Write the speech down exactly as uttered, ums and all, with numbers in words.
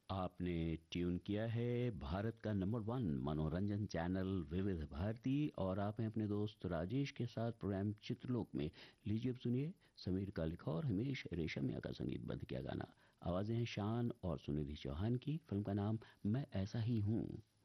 आपने ट्यून किया है भारत का नंबर वन मनोरंजन चैनल विविध भारती और आप हैं अपने दोस्त राजेश के साथ प्रोग्राम चित्रलोक में। लीजिए अब सुनिए समीर का लिखा और हिमेश रेशमिया का संगीतबद्ध किया गाना। आवाजें हैं शान और सुनिधि चौहान की। फिल्म का नाम मैं ऐसा ही हूँ।